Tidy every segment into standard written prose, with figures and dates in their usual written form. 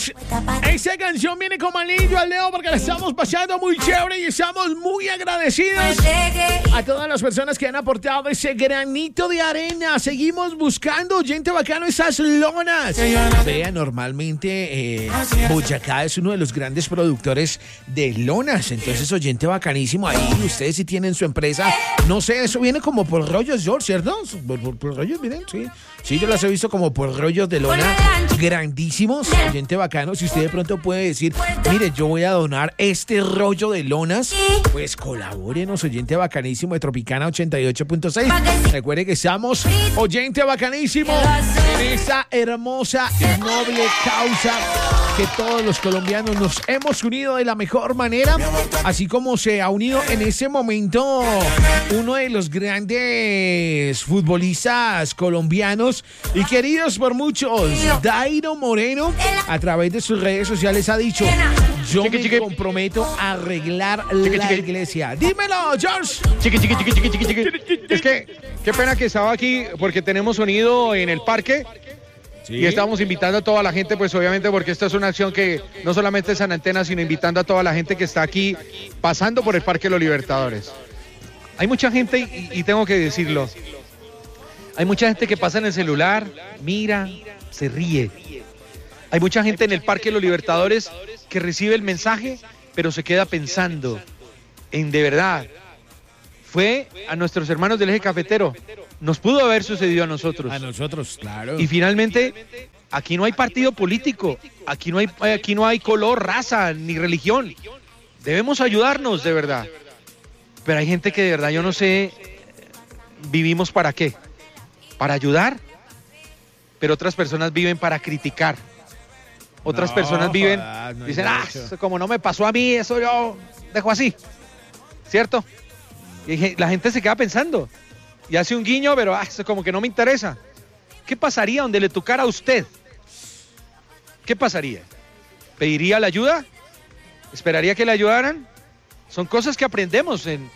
Esa canción viene como anillo al dedo porque la estamos pasando muy chévere y estamos muy agradecidos a todas las personas que han aportado ese granito de arena. Seguimos buscando oyente bacano esas lonas. Vea, normalmente Boyacá es uno de los grandes productores de lonas. Entonces, oyente bacanísimo ahí. Ustedes si tienen su empresa, no sé, eso viene como por rollos, George, ¿cierto? Por rollos vienen, sí. Sí, yo las he visto como por rollos de lona grandísimos, oyente bacano. Si usted de pronto puede decir, mire, yo voy a donar este rollo de lonas, pues colabórenos, oyente bacanísimo de Tropicana 88.6. Recuerde que estamos, oyente bacanísimo, en esa hermosa y noble causa que todos los colombianos nos hemos unido de la mejor manera, así como se ha unido en ese momento uno de los grandes futbolistas colombianos y queridos por muchos, Dairo Moreno, a través de sus redes sociales ha dicho: yo me comprometo a arreglar la iglesia. Dímelo, George. Es que, qué pena que estaba aquí porque tenemos sonido en el parque. Sí. Y estamos invitando a toda la gente, pues obviamente porque esta es una acción que no solamente es en antena, sino invitando a toda la gente que está aquí pasando por el Parque de los Libertadores. Hay mucha gente, y tengo que decirlo, hay mucha gente que pasa en el celular, mira, se ríe. Hay mucha gente en el Parque de los Libertadores que recibe el mensaje, pero se queda pensando en de verdad. Fue a nuestros hermanos del eje cafetero. Nos pudo haber sucedido a nosotros. A nosotros, claro. Y finalmente, aquí no hay partido político, aquí no hay color, raza, ni religión. Debemos ayudarnos, de verdad. Pero hay gente que de verdad, yo no sé, vivimos para qué. ¿Para ayudar? Pero otras personas viven para criticar. Otras personas viven, dicen, como no me pasó a mí, eso yo dejo así. ¿Cierto? Y la gente se queda pensando. Y hace un guiño, pero eso como que no me interesa. ¿Qué pasaría donde le tocara a usted? ¿Qué pasaría? ¿Pediría la ayuda? ¿Esperaría que le ayudaran? Son cosas que aprendemos en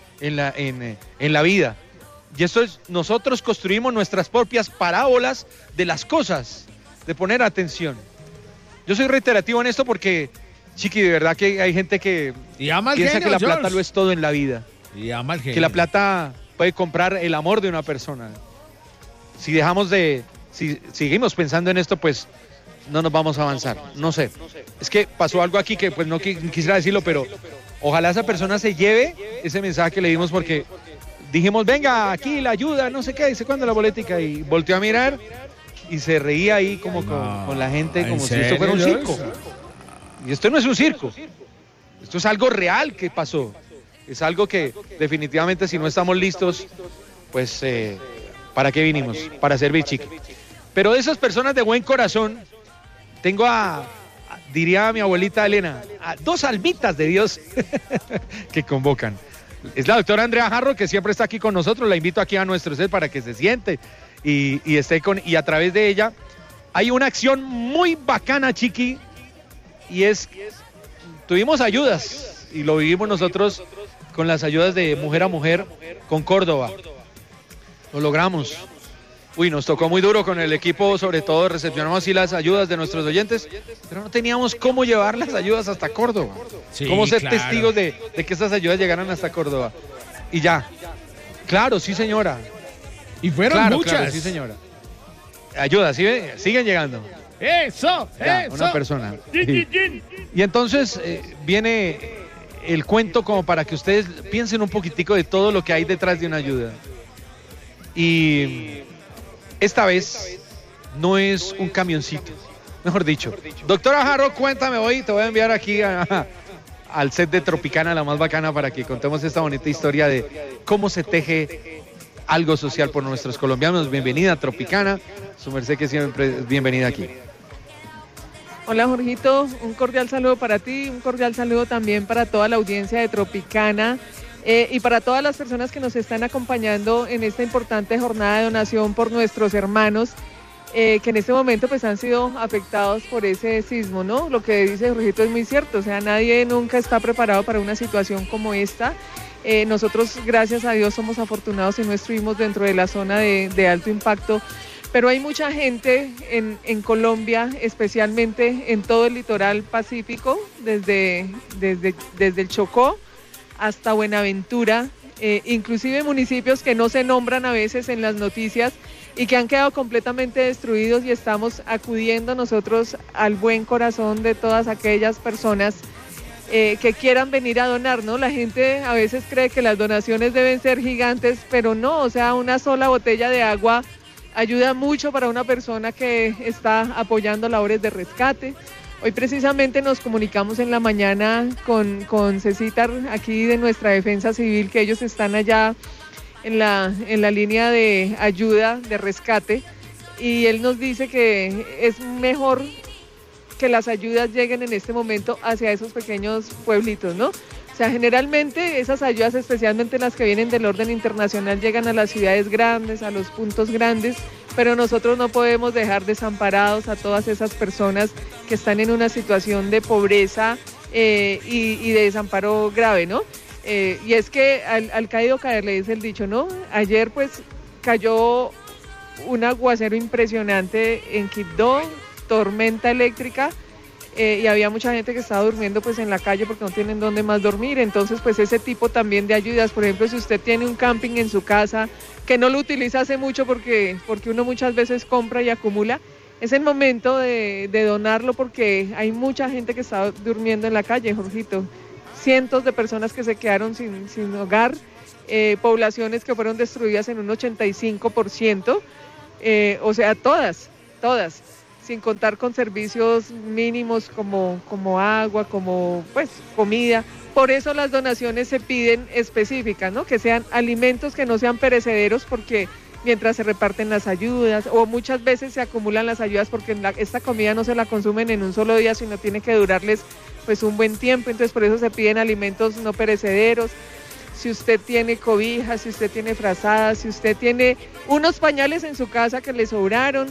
la vida. Y esto es, nosotros construimos nuestras propias parábolas de las cosas, de poner atención. Yo soy reiterativo en esto porque, Chiqui, de verdad que hay gente que piensa que la plata lo es todo en la vida. Y ama el genio. Que la plata puede comprar el amor de una persona. Si seguimos pensando en esto, pues no nos vamos a avanzar. No sé. Es que pasó algo aquí que pues no quisiera decirlo, pero ojalá esa persona se lleve ese mensaje que le dimos porque dijimos, venga, aquí la ayuda, no sé qué, dice cuándo la boletica, y volteó a mirar y se reía ahí como con la gente, como si esto fuera un circo. Y esto no es un circo. Esto es algo real que pasó. Es algo que definitivamente si no estamos listos, pues ¿para qué vinimos? Para servir, Chiqui. Pero de esas personas de buen corazón, tengo diría mi abuelita Elena, a dos almitas de Dios que convocan. Es la doctora Andrea Jarro, que siempre está aquí con nosotros. La invito aquí a nuestro set para que se siente y esté y a través de ella hay una acción muy bacana, Chiqui, y es, tuvimos ayudas y lo vivimos nosotros con las ayudas de Mujer a Mujer con Córdoba. Lo logramos. Uy, nos tocó muy duro con el equipo, sobre todo recepcionamos así las ayudas de nuestros oyentes, pero no teníamos cómo llevar las ayudas hasta Córdoba. Sí, cómo ser testigos de que esas ayudas llegaran hasta Córdoba. Y ya. Claro, sí, señora. Y fueron muchas. Claro, sí, señora. Ayudas, ¿sí ve? Siguen llegando. Eso. Una persona. Y entonces viene el cuento como para que ustedes piensen un poquitico de todo lo que hay detrás de una ayuda. Y esta vez no es un camioncito, mejor dicho. Doctora Jarro, cuéntame hoy, te voy a enviar aquí al set de Tropicana, la más bacana, para que contemos esta bonita historia de cómo se teje algo social por nuestros colombianos. Bienvenida a Tropicana, su merced que siempre es bienvenida aquí. Hola Jorgito, un cordial saludo para ti, un cordial saludo también para toda la audiencia de Tropicana y para todas las personas que nos están acompañando en esta importante jornada de donación por nuestros hermanos que en este momento pues han sido afectados por ese sismo, ¿no? Lo que dice Jorgito es muy cierto, o sea, nadie nunca está preparado para una situación como esta. Nosotros, gracias a Dios, somos afortunados y no estuvimos dentro de la zona de alto impacto, pero hay mucha gente en Colombia, especialmente en todo el litoral pacífico, desde el Chocó hasta Buenaventura, inclusive municipios que no se nombran a veces en las noticias y que han quedado completamente destruidos, y estamos acudiendo nosotros al buen corazón de todas aquellas personas que quieran venir a donar, ¿no? La gente a veces cree que las donaciones deben ser gigantes, pero no, o sea, una sola botella de agua ayuda mucho para una persona que está apoyando labores de rescate. Hoy precisamente nos comunicamos en la mañana con Cecitar, aquí de nuestra Defensa Civil, que ellos están allá en la línea de ayuda, de rescate, y él nos dice que es mejor que las ayudas lleguen en este momento hacia esos pequeños pueblitos, ¿no? O sea, generalmente esas ayudas, especialmente las que vienen del orden internacional, llegan a las ciudades grandes, a los puntos grandes, pero nosotros no podemos dejar desamparados a todas esas personas que están en una situación de pobreza y de desamparo grave, ¿no? Y es que al caído caer, le dice el dicho, ¿no? Ayer pues cayó un aguacero impresionante en Quibdó, tormenta eléctrica, y había mucha gente que estaba durmiendo pues en la calle porque no tienen dónde más dormir. Entonces pues ese tipo también de ayudas, por ejemplo, si usted tiene un camping en su casa que no lo utiliza hace mucho porque uno muchas veces compra y acumula, es el momento de donarlo, porque hay mucha gente que está durmiendo en la calle, Jorgito. Cientos de personas que se quedaron sin hogar, poblaciones que fueron destruidas en un 85%, o sea, todas, sin contar con servicios mínimos como agua, como pues comida. Por eso las donaciones se piden específicas, ¿no? Que sean alimentos que no sean perecederos, porque mientras se reparten las ayudas, o muchas veces se acumulan las ayudas porque esta comida no se la consumen en un solo día, sino tiene que durarles pues un buen tiempo. Entonces por eso se piden alimentos no perecederos. Si usted tiene cobijas, si usted tiene frazadas, si usted tiene unos pañales en su casa que le sobraron,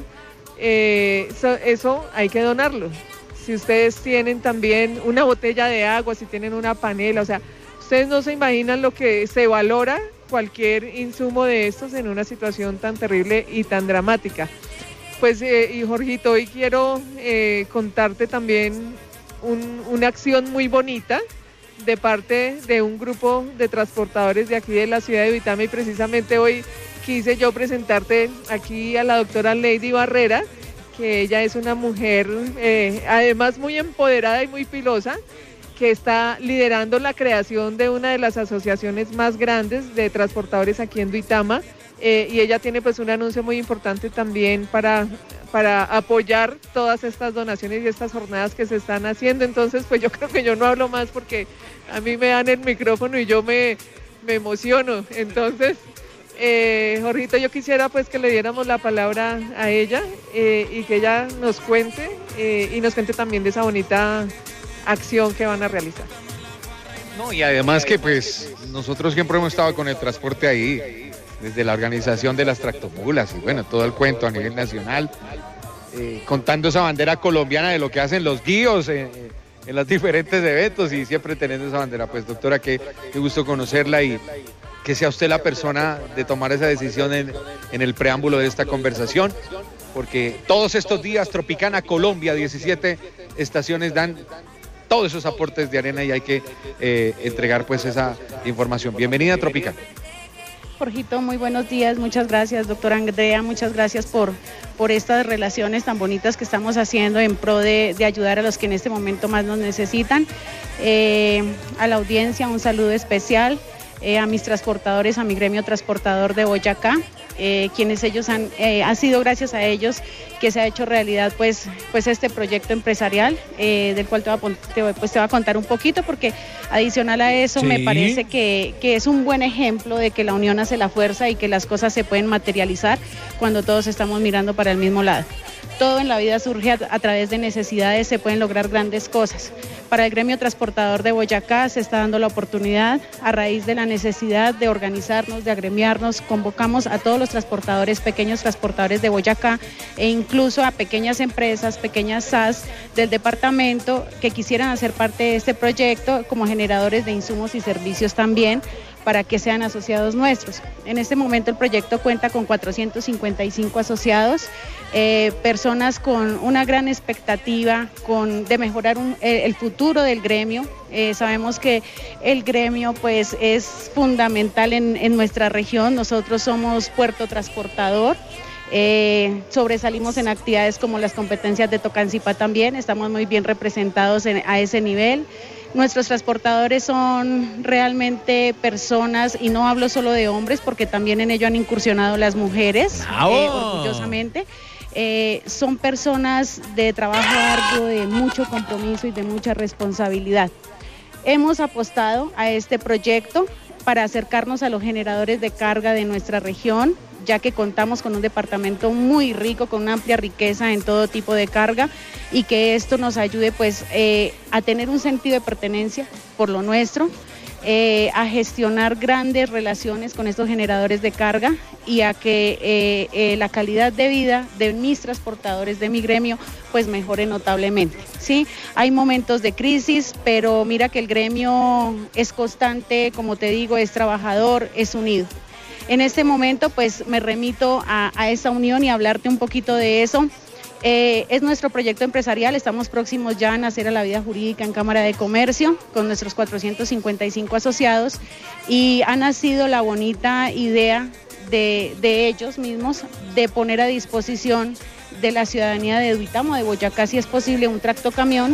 eso hay que donarlo. Si ustedes tienen también una botella de agua, si tienen una panela, o sea, ustedes no se imaginan lo que se valora cualquier insumo de estos en una situación tan terrible y tan dramática. Pues, y Jorgito, hoy quiero contarte también una acción muy bonita de parte de un grupo de transportadores de aquí de la ciudad de Uitama, y precisamente hoy quise yo presentarte aquí a la doctora Lady Barrera, que ella es una mujer además muy empoderada y muy pilosa, que está liderando la creación de una de las asociaciones más grandes de transportadores aquí en Duitama, y ella tiene pues un anuncio muy importante también para apoyar todas estas donaciones y estas jornadas que se están haciendo. Entonces pues yo creo que yo no hablo más porque a mí me dan el micrófono y yo me emociono. Entonces Jorgito, yo quisiera pues que le diéramos la palabra a ella y que ella nos cuente y nos cuente también de esa bonita acción que van a realizar. No, y además que pues nosotros siempre hemos estado con el transporte ahí, desde la organización de las tractomulas y bueno, todo el cuento a nivel nacional, contando esa bandera colombiana de lo que hacen los guíos en los diferentes eventos, y siempre teniendo esa bandera. Pues doctora, qué gusto conocerla, y que sea usted la persona de tomar esa decisión en el preámbulo de esta conversación, porque todos estos días Tropicana Colombia, 17 estaciones dan todos esos aportes de arena y hay que entregar pues esa información. Bienvenida a Tropicana. Jorgito, muy buenos días, muchas gracias, doctora Andrea, muchas gracias por estas relaciones tan bonitas que estamos haciendo en pro de ayudar a los que en este momento más nos necesitan. A la audiencia un saludo especial, a mis transportadores, a mi gremio transportador de Boyacá, quienes ellos ha sido gracias a ellos que se ha hecho realidad pues este proyecto empresarial, del cual te voy a contar un poquito, porque adicional a eso, sí, me parece que es un buen ejemplo de que la unión hace la fuerza y que las cosas se pueden materializar cuando todos estamos mirando para el mismo lado. Todo en la vida surge a través de necesidades, se pueden lograr grandes cosas. Para el gremio transportador de Boyacá se está dando la oportunidad, a raíz de la necesidad de organizarnos, de agremiarnos. Convocamos a todos los transportadores, pequeños transportadores de Boyacá, e incluso a pequeñas empresas, pequeñas SAS del departamento que quisieran hacer parte de este proyecto como generadores de insumos y servicios también, para que sean asociados nuestros. En este momento el proyecto cuenta con 455 asociados, personas con una gran expectativa de mejorar el futuro del gremio. Sabemos que el gremio pues es fundamental en nuestra región. Nosotros somos puerto transportador. Sobresalimos en actividades como las competencias de Tocancipá también, estamos muy bien representados a ese nivel. Nuestros transportadores son realmente personas, y no hablo solo de hombres, porque también en ello han incursionado las mujeres, orgullosamente. Son personas de trabajo arduo, de mucho compromiso y de mucha responsabilidad. Hemos apostado a este proyecto para acercarnos a los generadores de carga de nuestra región, ya que contamos con un departamento muy rico, con una amplia riqueza en todo tipo de carga, y que esto nos ayude pues a tener un sentido de pertenencia por lo nuestro, a gestionar grandes relaciones con estos generadores de carga y a que la calidad de vida de mis transportadores, de mi gremio, pues mejore notablemente, ¿sí? Hay momentos de crisis, pero mira que el gremio es constante, como te digo, es trabajador, es unido. En este momento pues me remito a esa unión y a hablarte un poquito de eso. Es nuestro proyecto empresarial, estamos próximos ya a nacer a la vida jurídica en Cámara de Comercio con nuestros 455 asociados, y ha nacido la bonita idea de ellos mismos de poner a disposición de la ciudadanía de Duitama, de Boyacá, si es posible, un tractocamión.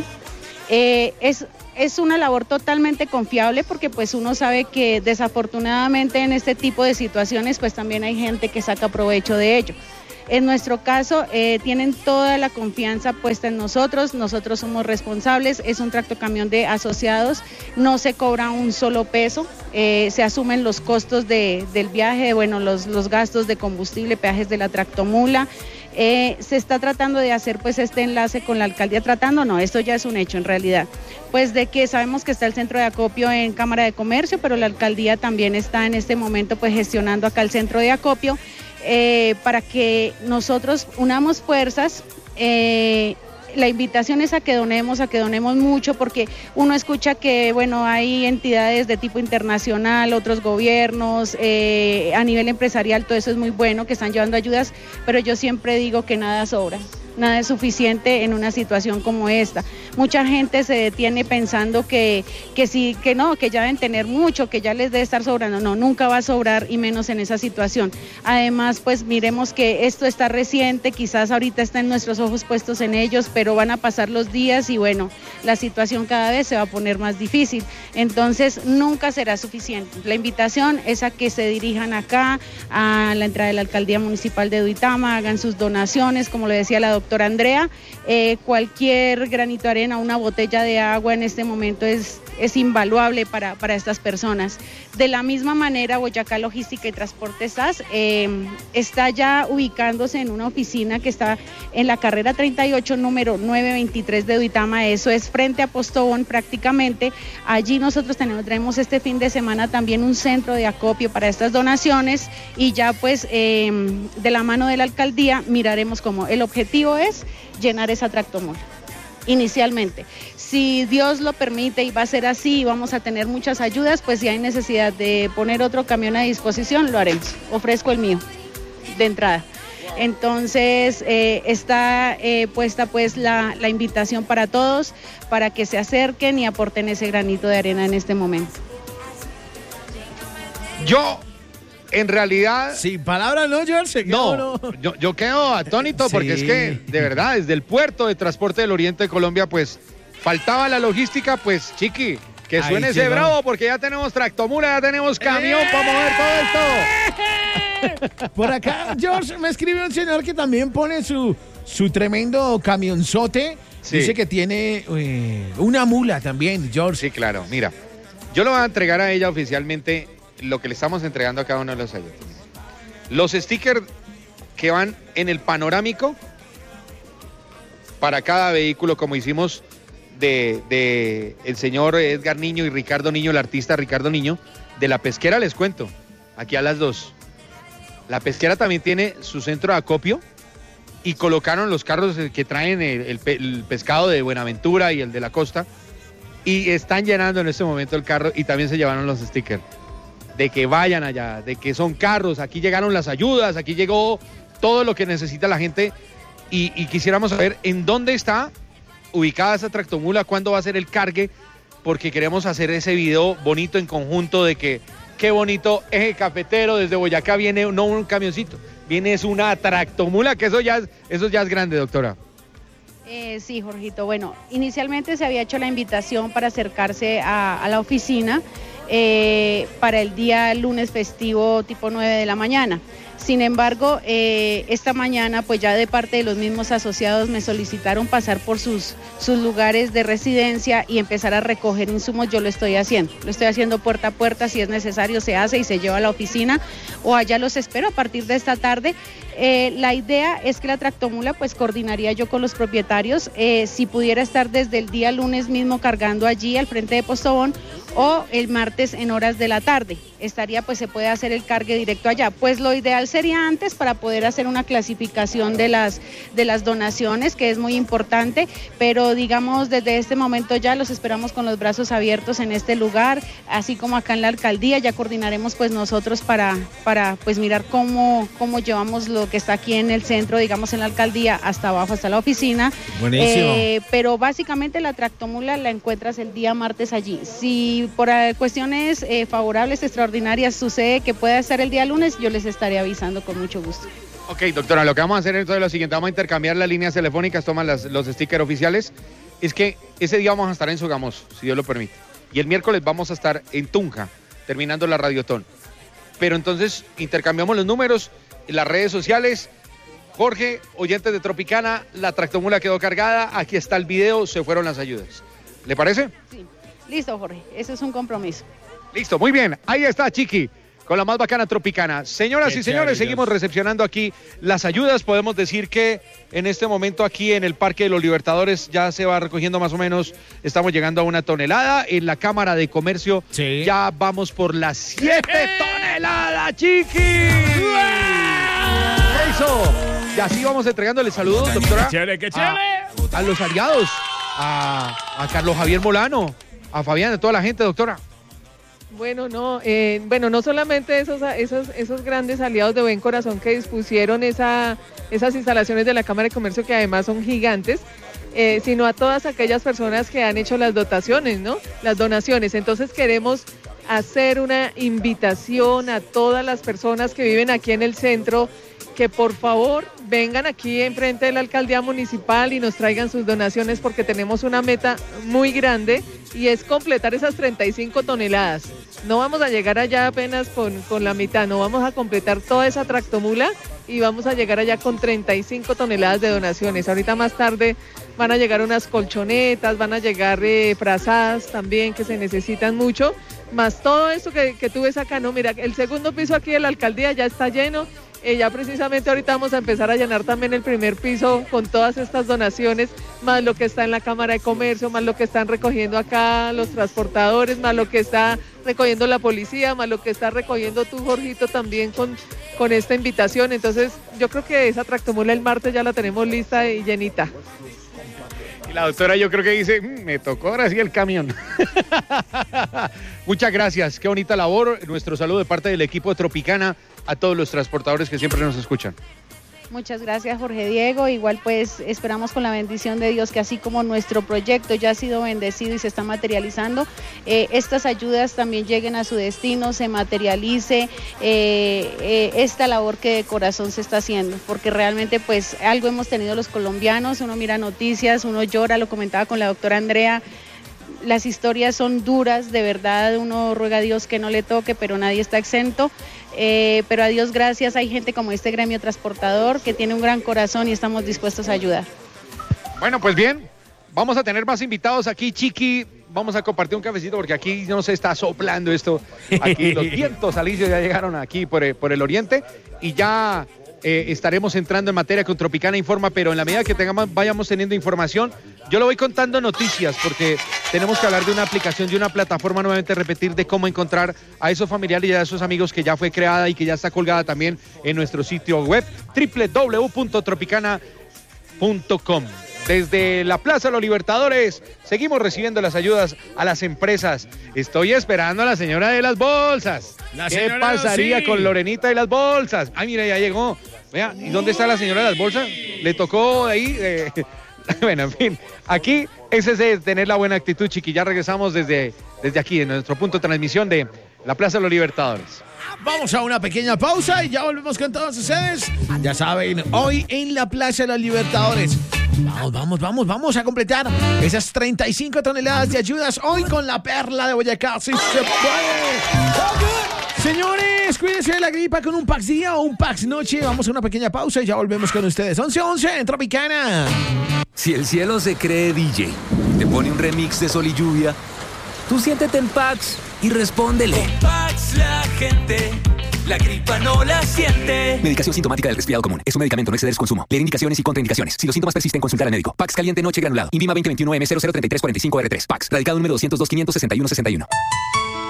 Es una labor totalmente confiable, porque pues uno sabe que desafortunadamente en este tipo de situaciones pues también hay gente que saca provecho de ello. En nuestro caso tienen toda la confianza puesta en nosotros somos responsables, es un tractocamión de asociados, no se cobra un solo peso, se asumen los costos del viaje, bueno, los gastos de combustible, peajes de la tractomula. Se está tratando de hacer pues este enlace con la alcaldía, esto ya es un hecho en realidad, pues de que sabemos que está el centro de acopio en Cámara de Comercio, pero la alcaldía también está en este momento pues gestionando acá el centro de acopio, para que nosotros unamos fuerzas. La invitación es a que donemos mucho, porque uno escucha que, bueno, hay entidades de tipo internacional, otros gobiernos, a nivel empresarial, todo eso es muy bueno, que están llevando ayudas, pero yo siempre digo que nada sobra, nada es suficiente en una situación como esta. Mucha gente se detiene pensando que ya deben tener mucho, que ya les debe estar sobrando. No, nunca va a sobrar, y menos en esa situación. Además, pues miremos que esto está reciente, quizás ahorita están nuestros ojos puestos en ellos, pero van a pasar los días y bueno, la situación cada vez se va a poner más difícil. Entonces, nunca será suficiente. La invitación es a que se dirijan acá, a la entrada de la Alcaldía Municipal de Duitama, hagan sus donaciones, como lo decía la doctora Andrea, cualquier granito de arena, una botella de agua en este momento es invaluable para estas personas. De la misma manera, Boyacá Logística y Transporte SAS está ya ubicándose en una oficina que está en la carrera 38, número 923 de Duitama, eso es frente a Postobón prácticamente. Allí nosotros traemos este fin de semana también un centro de acopio para estas donaciones, y ya pues de la mano de la alcaldía miraremos cómo. El objetivo es llenar esa tractomula. Inicialmente, si Dios lo permite y va a ser así y vamos a tener muchas ayudas, pues si hay necesidad de poner otro camión a disposición, lo haremos. Ofrezco el mío de entrada. Entonces está puesta pues la invitación para todos, para que se acerquen y aporten ese granito de arena en este momento. Yo, en realidad... Sin palabras, ¿no, George? No, yo quedo atónito, porque es que, de verdad, desde el puerto de transporte del Oriente de Colombia, pues, faltaba la logística, pues, chiqui, que suene ese bravo, porque ya tenemos tractomula, ya tenemos camión para mover todo esto. Por acá, George, me escribe un señor que también pone su tremendo camionzote. Sí. Dice que tiene una mula también, George. Sí, claro, mira, yo lo voy a entregar a ella oficialmente lo que le estamos entregando a cada uno de los ayudantes. Los stickers que van en el panorámico para cada vehículo, como hicimos de el señor Edgar Niño y Ricardo Niño, el artista Ricardo Niño. De la pesquera les cuento, aquí a las 2. La pesquera también tiene su centro de acopio y colocaron los carros que traen el pescado de Buenaventura y el de la costa, y están llenando en este momento el carro, y también se llevaron los stickers. de que vayan allá, de que son carros, aquí llegaron las ayudas, aquí llegó todo lo que necesita la gente y quisiéramos saber en dónde está ubicada esa tractomula, cuándo va a ser el cargue, porque queremos hacer ese video bonito en conjunto de que qué bonito eje cafetero, desde Boyacá viene no un camioncito, viene es una tractomula, que eso ya es grande, doctora. Sí, Jorgito. Bueno, inicialmente se había hecho la invitación para acercarse a la oficina para el día lunes festivo tipo 9 de la mañana. Sin embargo, esta mañana, pues ya de parte de los mismos asociados me solicitaron pasar por sus lugares de residencia y empezar a recoger insumos. Yo lo estoy haciendo puerta a puerta, si es necesario se hace y se lleva a la oficina o allá los espero a partir de esta tarde. La idea es que la tractomula pues coordinaría yo con los propietarios, si pudiera estar desde el día lunes mismo cargando allí al frente de Postobón o el martes en horas de la tarde. Pues se puede hacer el cargue directo allá. Pues lo ideal sería antes para poder hacer una clasificación de las donaciones, que es muy importante, pero digamos desde este momento ya los esperamos con los brazos abiertos en este lugar, así como acá en la alcaldía, ya coordinaremos pues nosotros para pues mirar cómo llevamos lo que está aquí en el centro, digamos en la alcaldía, hasta abajo, hasta la oficina. Buenísimo. Pero básicamente la tractomula la encuentras el día martes allí. Si por cuestiones favorables, extraordinarias, sucede que pueda estar el día lunes, yo les estaré avisando con mucho gusto. Ok, doctora, lo que vamos a hacer entonces es lo siguiente, vamos a intercambiar las líneas telefónicas, toman los stickers oficiales, es que ese día vamos a estar en Sogamoso, si Dios lo permite, y el miércoles vamos a estar en Tunja, terminando la Radiotón, pero entonces intercambiamos los números, las redes sociales. Jorge, oyentes de Tropicana, la tractomula quedó cargada, aquí está el video, se fueron las ayudas. ¿Le parece? Sí, listo, Jorge, eso es un compromiso. Listo, muy bien, ahí está Chiqui, con la más bacana Tropicana. Señoras y señores, seguimos recepcionando aquí las ayudas. Podemos decir que en este momento aquí en el Parque de los Libertadores ya se va recogiendo más o menos, estamos llegando a 1 tonelada. En la Cámara de Comercio ya vamos por las 7 toneladas, Chiqui. Eso. Y así vamos entregándole saludos, doctora. ¡Qué chévere, qué chévere! A los aliados, a Carlos Javier Molano, a Fabián, a toda la gente, doctora. Bueno, no solamente esos grandes aliados de buen corazón que dispusieron esas instalaciones de la Cámara de Comercio, que además son gigantes, sino a todas aquellas personas que han hecho las dotaciones, ¿no? Las donaciones. Entonces queremos hacer una invitación a todas las personas que viven aquí en el centro, que por favor vengan aquí enfrente de la alcaldía municipal y nos traigan sus donaciones, porque tenemos una meta muy grande y es completar esas 35 toneladas. No vamos a llegar allá apenas con la mitad, no, vamos a completar toda esa tractomula y vamos a llegar allá con 35 toneladas de donaciones. Ahorita más tarde van a llegar unas colchonetas, van a llegar frazadas también que se necesitan mucho, más todo esto que tú ves acá, ¿no? Mira, el segundo piso aquí de la alcaldía ya está lleno. Ya precisamente ahorita vamos a empezar a llenar también el primer piso con todas estas donaciones, más lo que está en la Cámara de Comercio, más lo que están recogiendo acá los transportadores, más lo que está recogiendo la policía, más lo que está recogiendo tú, Jorgito, también con esta invitación. Entonces yo creo que esa tractomula el martes ya la tenemos lista y llenita. Y la doctora yo creo que dice, me tocó ahora sí el camión. Muchas gracias, qué bonita labor. Nuestro saludo de parte del equipo de Tropicana a todos los transportadores que siempre nos escuchan. Muchas gracias, Jorge Diego. Igual pues esperamos con la bendición de Dios que así como nuestro proyecto ya ha sido bendecido y se está materializando, estas ayudas también lleguen a su destino, se materialice esta labor que de corazón se está haciendo, porque realmente pues algo hemos tenido los colombianos, uno mira noticias, uno llora, lo comentaba con la doctora Andrea. Las historias son duras, de verdad, uno ruega a Dios que no le toque, pero nadie está exento. Pero a Dios gracias, hay gente como este gremio transportador que tiene un gran corazón y estamos dispuestos a ayudar. Bueno, pues bien, vamos a tener más invitados aquí, Chiqui. Vamos a compartir un cafecito porque aquí no se está soplando esto. Aquí los vientos alisios ya llegaron aquí por el oriente y ya estaremos entrando en materia con Tropicana Informa, pero en la medida que vayamos teniendo información, yo le voy contando noticias porque tenemos que hablar de una aplicación, de una plataforma, nuevamente repetir de cómo encontrar a esos familiares y a esos amigos que ya fue creada y que ya está colgada también en nuestro sitio web www.tropicana.com. Desde la Plaza de los Libertadores seguimos recibiendo las ayudas a las empresas. Estoy esperando a la señora de las bolsas. ¿Qué pasaría con Lorenita de las bolsas? Ay, mira, ya llegó. Vea, ¿y dónde está la señora de las bolsas? Le tocó ahí. Bueno, en fin, aquí ese es tener la buena actitud, chiqui. Ya regresamos desde aquí, en nuestro punto de transmisión de la Plaza de los Libertadores. Vamos a una pequeña pausa y ya volvemos con todos ustedes. Ya saben, hoy en la Plaza de los Libertadores. Vamos a completar esas 35 toneladas de ayudas hoy con la Perla de Boyacá. ¡Sí se puede! Señores, cuídense de la gripa con un Pax día o un Pax noche. Vamos a una pequeña pausa y ya volvemos con ustedes. 11:11 en Tropicana. Si el cielo se cree DJ, te pone un remix de Sol y Lluvia, tú siéntete en Pax y respóndele. Con Pax la gente, la gripa no la siente. Medicación sintomática del resfriado común. Es un medicamento, no exceder su consumo. Leer indicaciones y contraindicaciones. Si los síntomas persisten, consultar al médico. Pax caliente noche granulado. INVIMA 2021 M003345R3. Pax. Radicado número 202 561 61.